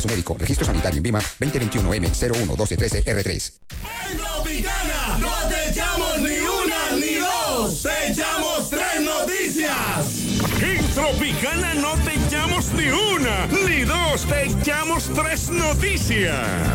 Su médico, registro sanitario en Vima 2021M011213R3. En Tropicana no te echamos ni una ni dos, te echamos 3 noticias. En Tropicana no te echamos ni una ni dos, te echamos 3 noticias.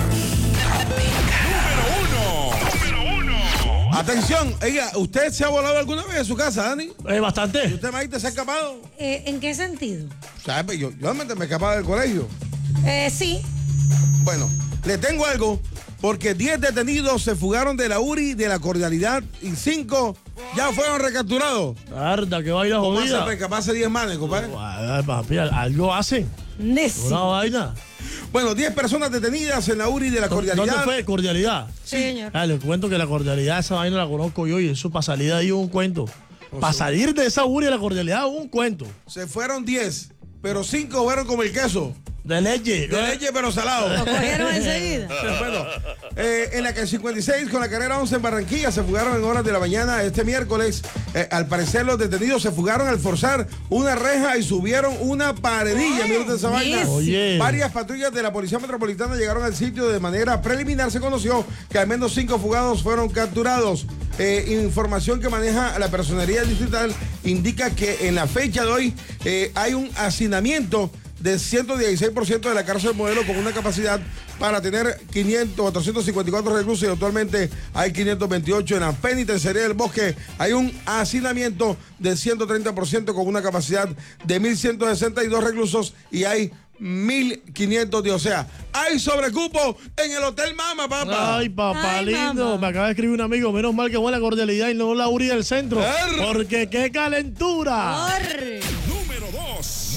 Número uno. Atención, oiga, ¿usted se ha volado alguna vez de su casa, Dani? Bastante. ¿Y usted, Maite, se ha escapado? ¿En qué sentido? O sea, yo realmente me escapaba del colegio. Sí. Bueno, le tengo algo, porque 10 detenidos se fugaron de la URI de la Cordialidad y 5 ya fueron recapturados. Arda, que vaina ¿Cómo jodida. hace escaparse 10 manes, compadre? Papi, algo hacen. Una vaina. Bueno, 10 personas detenidas en la URI de la Cordialidad. ¿Dónde fue? Cordialidad. Sí, señor. Les cuento que la cordialidad, esa vaina la conozco yo y eso para salir de ahí un cuento. Para salir de esa URI de la cordialidad un cuento. Se fueron 10, pero 5 fueron como el queso. De leche. De leche, pero salado. Lo cogieron enseguida. Bueno, en la calle 56 con la carrera 11 en Barranquilla se fugaron en horas de la mañana este miércoles. Al parecer los detenidos se fugaron al forzar una reja y subieron una paredilla. Miren usted esa vaina. Oye. Varias patrullas de la Policía Metropolitana llegaron al sitio. De manera preliminar se conoció que al menos 5 fugados fueron capturados. Información que maneja la Personería Distrital indica que en la fecha de hoy hay un hacinamiento de 116% de la cárcel modelo con una capacidad para tener 454 reclusos y actualmente hay 528. En la penitenciaría del Bosque hay un hacinamiento de 130% con una capacidad de 1.162 reclusos y hay 1.500, o sea, hay sobrecupo en el Hotel Mama, papá. Ay, papá Ay, lindo. mamá. Me acaba de escribir un amigo. Menos mal que fue la cordialidad y no la URI del centro. Porque qué calentura. Número 2.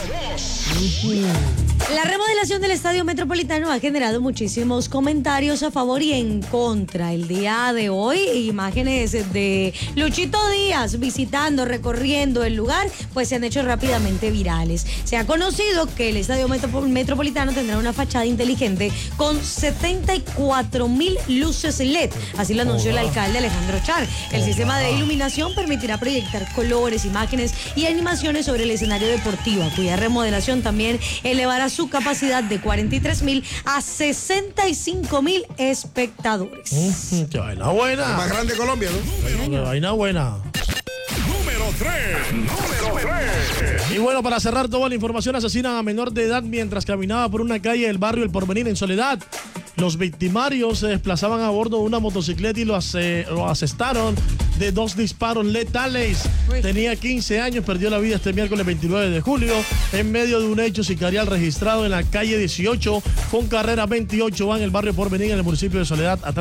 La remodelación del Estadio Metropolitano ha generado muchísimos comentarios a favor y en contra. El día de hoy, imágenes de Luchito Díaz visitando, recorriendo el lugar, pues se han hecho rápidamente virales. Se ha conocido que el Estadio Metropolitano tendrá una fachada inteligente con 74,000 luces LED. Así lo anunció el alcalde Alejandro Char. El sistema de iluminación permitirá proyectar colores, imágenes y animaciones sobre el escenario deportivo, cuya remodelación también elevará su capacidad de 43,000 a 65,000 espectadores. Qué vaina buena. El más grande de Colombia, ¿no? Qué vaina buena. Número 3. Y bueno, para cerrar toda la información, asesinan a menor de edad mientras caminaba por una calle del barrio El Porvenir en Soledad. Los victimarios se desplazaban a bordo de una motocicleta y lo asestaron de 2 disparos letales. Tenía 15 años, perdió la vida este miércoles 29 de julio en medio de un hecho sicarial registrado en la calle 18 con carrera 28 en el barrio Porvenir en el municipio de Soledad.